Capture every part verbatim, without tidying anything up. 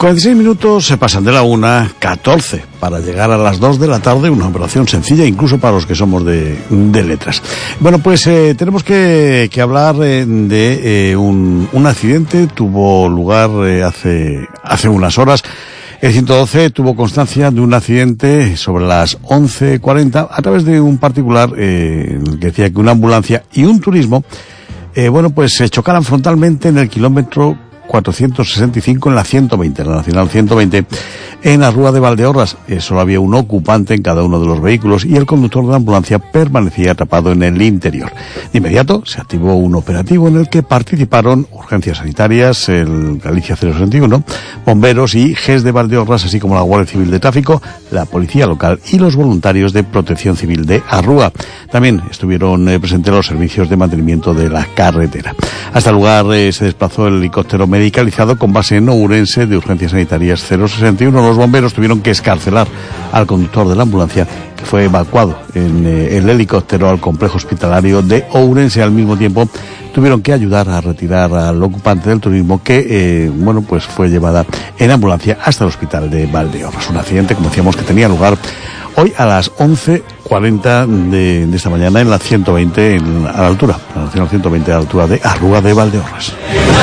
cuarenta y seis minutos se pasan de la una, catorce para llegar a las dos de la tarde, una operación sencilla incluso para los que somos de, de letras. Bueno, pues eh, tenemos que, que hablar eh, de eh, un, un accidente, tuvo lugar eh, hace, hace unas horas. El ciento doce tuvo constancia de un accidente sobre las once cuarenta a través de un particular eh, que decía que una ambulancia y un turismo, eh, bueno, pues se chocaran frontalmente en el kilómetro cuatrocientos sesenta y cinco en la ciento veinte, la Nacional ciento veinte, en la Rúa de Valdeorras. Eh, solo había un ocupante en cada uno de los vehículos y el conductor de la ambulancia permanecía atrapado en el interior. De inmediato se activó un operativo en el que participaron urgencias sanitarias, el Galicia cero sesenta y uno, bomberos y G E S de Valdeorras, así como la Guardia Civil de Tráfico, la Policía Local y los voluntarios de Protección Civil de Arrúa. También estuvieron eh, presentes los servicios de mantenimiento de la carretera. Hasta el lugar eh, se desplazó el helicóptero medicalizado con base en Ourense de Urgencias Sanitarias cero sesenta y uno. Los bomberos tuvieron que escarcelar al conductor de la ambulancia, que fue evacuado en eh, el helicóptero al complejo hospitalario de Ourense. Al mismo tiempo tuvieron que ayudar a retirar al ocupante del turismo que, eh, bueno, pues fue llevada en ambulancia hasta el hospital de Valdeorras. Un accidente, como decíamos, que tenía lugar hoy a las once cuarenta de, de esta mañana en la ciento veinte, en, a la altura, la Nacional ciento veinte, a la altura de Arrúa de Valdeorras.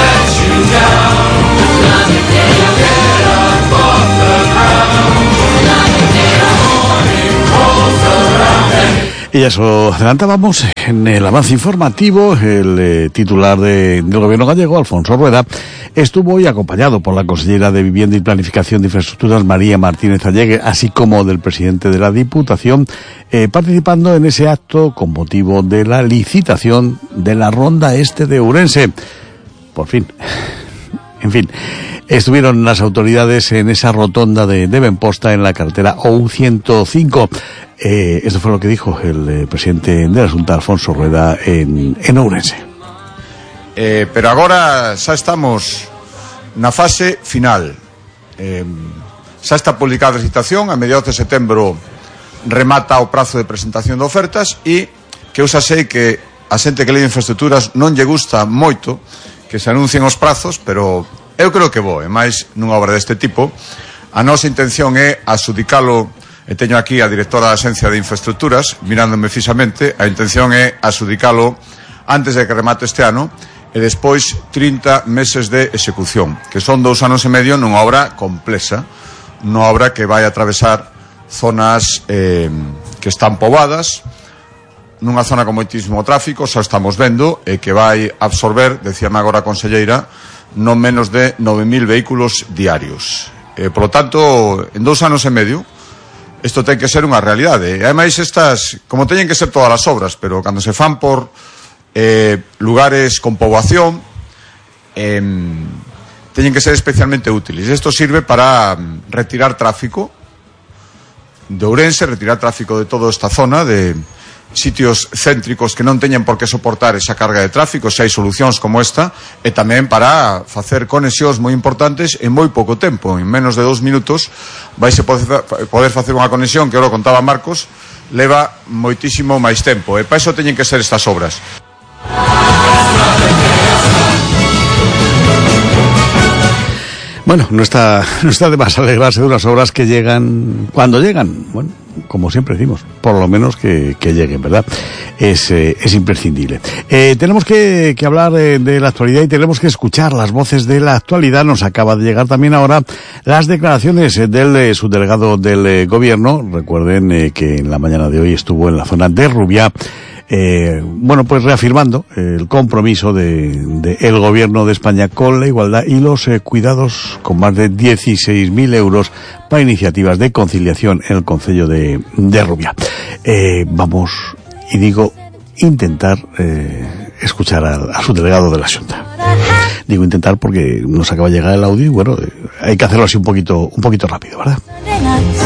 Y eso adelantábamos en el avance informativo. El eh, titular de, del gobierno gallego, Alfonso Rueda, estuvo hoy acompañado por la consellera de Vivienda y Planificación de Infraestructuras, María Martínez Allegue, así como del presidente de la Diputación, eh, participando en ese acto con motivo de la licitación de la Ronda Este de Ourense. Por fin. En fin, estuvieron las autoridades en esa rotonda de, de Benposta en la carretera O U ciento cinco. Eh, esto fue lo que dijo el eh, presidente de la Xunta, Alfonso Rueda, en, en Ourense. Eh, pero agora xa estamos na fase final. Eh, xa está publicada a licitación, a mediados de setembro remata o prazo de presentación de ofertas e que eu xa sei que a xente que lee infraestructuras non lle gusta moito que se anuncien os prazos, pero eu creo que vou, e máis nunha obra deste tipo. A nosa intención é adxudicalo, e teño aquí a directora da Axencia de Infraestructuras mirándome fixamente, a intención é adxudicalo antes de que remate este ano e despois trinta meses de execución, que son dous anos e medio nunha obra complexa, nunha obra que vai atravesar zonas eh, que están poboadas, nunha zona con moitísimo tráfico, xa estamos vendo, e que vai absorber, decíame agora a conselleira, non menos de nove mil vehículos diarios. Eh, por lo tanto, en dous anos e medio, isto ten que ser unha realidade. E ademais estas, como teñen que ser todas as obras, pero cando se fan por eh, lugares con poboación, eh, teñen que ser especialmente útiles. Isto sirve para retirar tráfico de Ourense, retirar tráfico de toda esta zona, de sitios céntricos que non teñen por que soportar esa carga de tráfico, se hai solucións como esta, e tamén para facer conexións moi importantes en moi pouco tempo. En menos de dous minutos vaise poder facer unha conexión que, ora contaba Marcos, leva moitísimo máis tempo, e para iso teñen que ser estas obras. Bueno, no está, no está de más alegrarse de unas obras que llegan cuando llegan. Bueno, como siempre decimos, por lo menos que, que lleguen, ¿verdad? Es, eh, es imprescindible. Eh, tenemos que, que hablar eh, de la actualidad y tenemos que escuchar las voces de la actualidad. Nos acaba de llegar también ahora las declaraciones eh, del eh, subdelegado del eh, gobierno. Recuerden eh, que en la mañana de hoy estuvo en la zona de Rubiá, Eh, bueno, pues reafirmando el compromiso de, de el gobierno de España con la igualdad y los eh, cuidados, con más de dieciséis mil euros para iniciativas de conciliación en el concello de, de Rubiá. Eh, vamos, y digo, intentar eh, escuchar al, a su delegado de la Xunta. Digo intentar porque nos acaba de llegar el audio y bueno, eh, hay que hacerlo así un poquito, un poquito rápido, ¿verdad?